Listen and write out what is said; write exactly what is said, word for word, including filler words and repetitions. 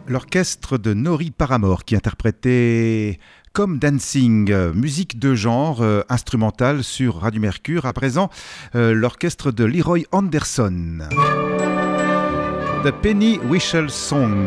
L'orchestre de Nori Paramore qui interprétait Come Dancing, euh, musique de genre euh, instrumentale sur Radio Mercure. À présent, euh, l'orchestre de Leroy Anderson. The Penny Whistle Song.